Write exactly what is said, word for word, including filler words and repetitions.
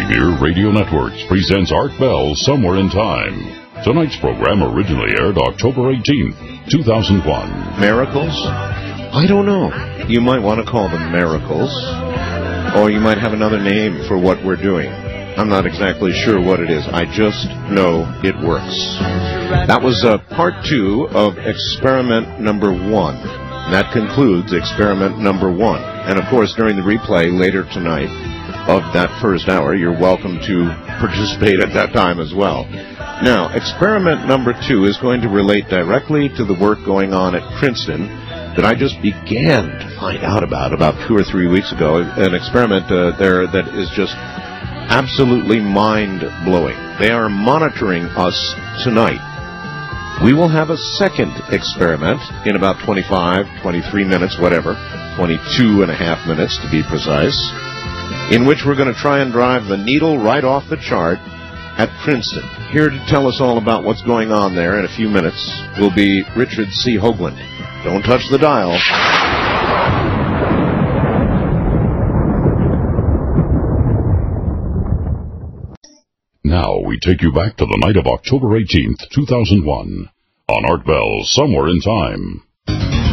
Premier Radio Networks presents Art Bell Somewhere in Time. Tonight's program originally aired October eighteenth, two thousand one. Miracles? I don't know. You might want to call them miracles, or you might have another name for what we're doing. I'm not exactly sure what it is. I just know it works. That was uh, part two of experiment number one. That concludes experiment number one. And, of course, during the replay later tonight of that first hour, you're welcome to participate at that time as well. Now, experiment number two is going to relate directly to the work going on at Princeton that I just began to find out about about two or three weeks ago. An experiment uh, there that is just absolutely mind-blowing. They are monitoring us tonight. We will have a second experiment in about twenty-five, twenty-three minutes, whatever, twenty-two and a half minutes to be precise, in which we're going to try and drive the needle right off the chart at Princeton. Here to tell us all about what's going on there in a few minutes will be Richard C. Hoagland. Don't touch the dial. Now we take you back to the night of October eighteenth, two thousand one, on Art Bell Somewhere in Time.